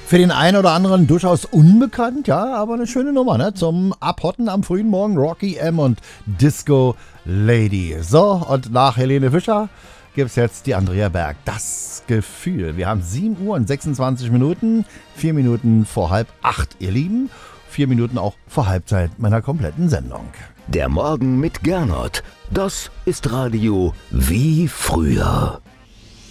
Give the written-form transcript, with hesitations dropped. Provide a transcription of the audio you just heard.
Für den einen oder anderen durchaus unbekannt, ja, aber eine schöne Nummer, ne? Zum Abhotten am frühen Morgen, Rocky M. und Disco Lady. So, und nach Helene Fischer gibt's jetzt die Andrea Berg. Das Gefühl. Wir haben 7 Uhr und 26 Minuten, 4 Minuten vor 7:30, ihr Lieben. 4 Minuten auch vor Halbzeit meiner kompletten Sendung. Der Morgen mit Gernot. Das ist Radio wie früher.